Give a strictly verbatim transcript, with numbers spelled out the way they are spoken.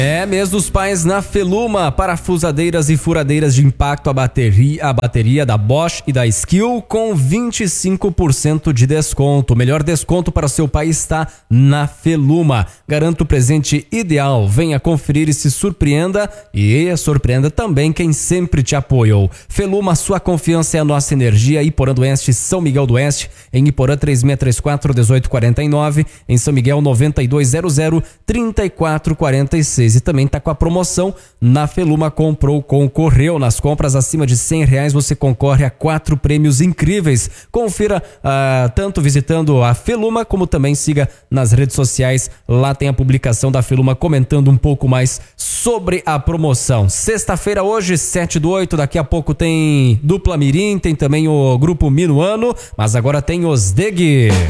É, mês dos pais na Feluma, parafusadeiras e furadeiras de impacto a bateria, a bateria da Bosch e da Skill com vinte e cinco por cento de desconto. O melhor desconto para o seu pai está na Feluma. Garanta o presente ideal. Venha conferir e se surpreenda e surpreenda também quem sempre te apoiou. Feluma, sua confiança é a nossa energia. Iporã do Oeste, São Miguel do Oeste. Em Iporã, três seis três quatro, um oito quatro nove. Em São Miguel, nove dois zero zero, três quatro quatro seis. E também está com a promoção na Feluma. Comprou, concorreu. Nas compras acima de cem reais você concorre a quatro prêmios incríveis. Confira uh, tanto visitando a Feluma como também siga nas redes sociais. Lá tem a publicação da Feluma comentando um pouco mais sobre a promoção. Sexta-feira hoje, sete do oito, daqui a pouco tem Dupla Mirim, tem também o Grupo Minuano, mas agora tem os D E G.